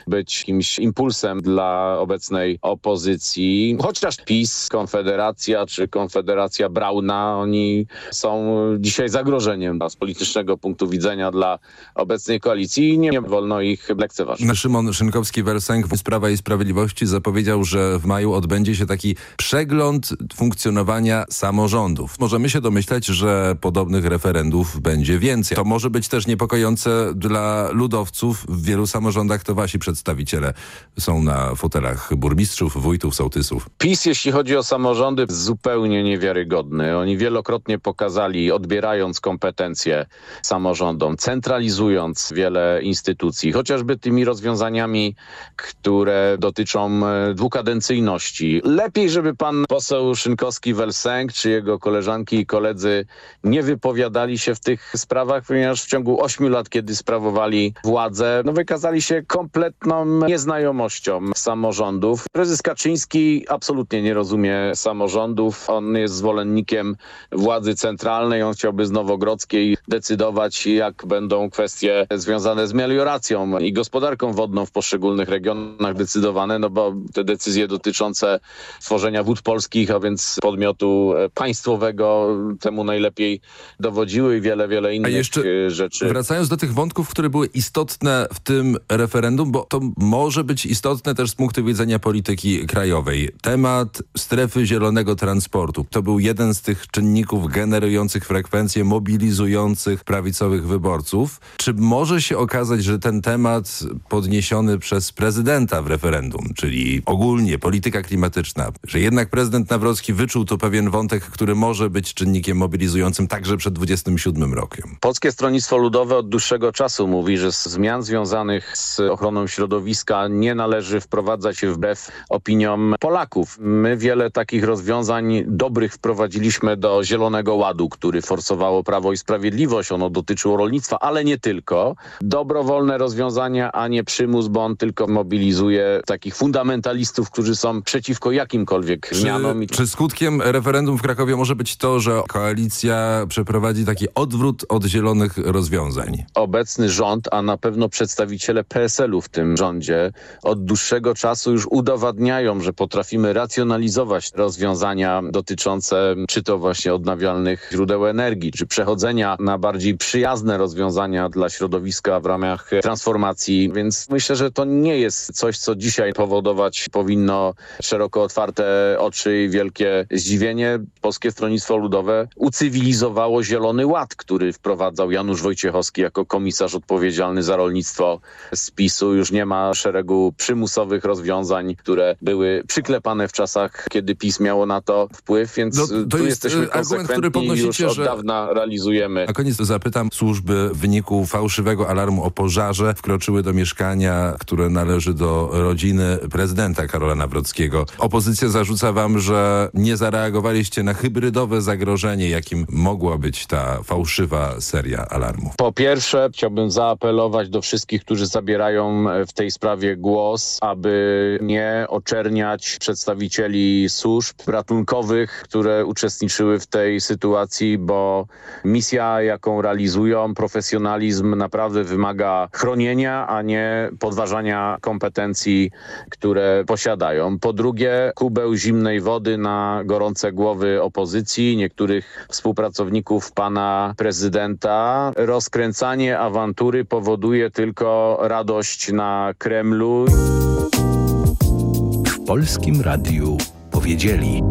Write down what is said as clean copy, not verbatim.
być jakimś impulsem dla obecnej opozycji. Chociaż PiS, Konfederacja czy Konfederacja Brauna, oni są dzisiaj zagrożeniem z politycznego punktu widzenia dla obecnej koalicji i nie wolno ich lekceważyć. Szymon Szynkowski-Vel z Prawa i Sprawiedliwości zapowiedział, że w maju odbędzie się taki przegląd funkcjonowania samorządów. Możemy się domyślać, że podobnych referendów będzie więcej. To może być też niepokojące dla ludowców. W wielu samorządach to wasi przedstawiciele są na fotelach burmistrzów, wójtów, sołtysów. PiS, jeśli chodzi o samorządy, zupełnie niewiarygodny. Oni wielokrotnie pokazali, odbierając kompetencje samorządom, centralizując wiele instytucji, chociażby tymi rozwiązaniami, które dotyczą dwukadencyjności. Lepiej, żeby pan poseł Szynkowski-Vel czy jego koleżanki i koledzy nie wypowiadali się w tych sprawach, ponieważ w ciągu 8 lat, kiedy sprawowali władzę, wykazali się kompletną nieznajomością samorządów. Prezes Kaczyński absolutnie nie rozumie samorządów. On jest zwolennikiem władzy centralnej. On chciałby z Nowogrodzkiej decydować, jak będą kwestie związane z melioracją i gospodarką wodną w poszczególnych regionach decydowane, bo te decyzje dotyczące tworzenia Wód Polskich, a więc podmiotu państwowego, temu najlepiej dowodziły i wiele innych rzeczy. Wracając do tych wątków, które były istotne w tym referendum, bo to może być istotne też z punktu widzenia polityki krajowej. Temat strefy zielonego transportu. To był jeden z tych czynników generujących frekwencje, mobilizujących prawicowych wyborców. Czy może się okazać, że ten temat podniesiony przez prezydenta w referendum, czyli ogólnie polityka klimatyczna, że jednak prezydent Nawrocki wyczuł tu pewien wątek, który może być czynnikiem mobilizującym także przed 27 rokiem? Polskie Stronnictwo Ludowe od dłuższego czasu mówi, że zmian związanych z ochroną środowiska nie należy wprowadzać wbrew opiniom Polaków. My wiele takich rozwiązań dobrych wprowadziliśmy do Zielonego Ładu, który forsowało Prawo i Sprawiedliwość. Ono dotyczyło rolnictwa, ale nie tylko. Dobrowolne rozwiązania, a nie przymus, bo on tylko mobilizuje takich fundamentalistów, którzy są przeciwko jakimkolwiek zmianom. Czy skutkiem referendum w Krakowie może być to, że koalicja przeprowadzi taki odwrót od zielonych rozwiązań? Obecny rząd, a na pewno przedstawiciele PSL-u w tym rządzie od dłuższego czasu już udowadniają, że potrafimy racjonalizować rozwiązania dotyczące czy to właśnie odnawialnych źródeł energii, czy przechodzenia na bardziej przyjazne rozwiązania dla środowiska w ramach transformacji. Więc myślę, że to nie jest coś, co dzisiaj powodować powinno szeroko otwarte oczy i wielkie zdziwienie. Polskie Stronnictwo Ludowe ucywilizowało Zielony Ład, który wprowadzał Janusz Wojciechowski jako komisarz odpowiedzialny za rolnictwo z PiS-u. Już nie ma szeregu przymusowych rozwiązań, które były przyklepane w czasach, kiedy PiS miało na to wpływ, więc tu jesteśmy konsekwentni i już od dawna realizujemy. Na koniec zapytam, służby w wyniku fałszywego alarmu o pożarze wkroczyły do mieszkania, które należy do rodziny prezydenta Karola Nawrockiego. Opozycja zarzuca wam, że nie zareagowaliście na hybrydowe zagrożenie, jakim mogła być ta fałszywa seria alarmów. Po pierwsze, chciałbym zaapelować do wszystkich, którzy zabierają w tej sprawie głos, aby nie oczerniać przedstawicieli służb ratunkowych, które uczestniczyły w tej sytuacji, bo misja, jaką realizują, profesjonalizm naprawdę wymaga chronienia, a nie podważania kompetencji, które posiadają. Po drugie, kubeł zimnej wody na gorące głowy opozycji, niektórych współpracowników pana prezydenta. Rozkręcanie awantury powoduje tylko radość na Kremlu. W Polskim Radiu powiedzieli...